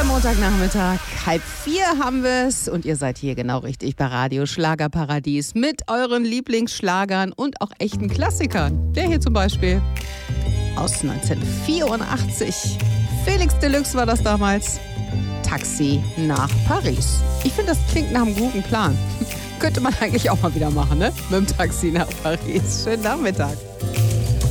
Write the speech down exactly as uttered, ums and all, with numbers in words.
Der Montagnachmittag, halb vier haben wir es und ihr seid hier genau richtig bei Radio Schlagerparadies mit euren Lieblingsschlagern und auch echten Klassikern. Der hier zum Beispiel aus neunzehnhundertvierundachtzig. Felix Deluxe war das damals. Taxi nach Paris. Ich finde, das klingt nach einem guten Plan. Könnte man eigentlich auch mal wieder machen, ne? Mit dem Taxi nach Paris. Schönen Nachmittag.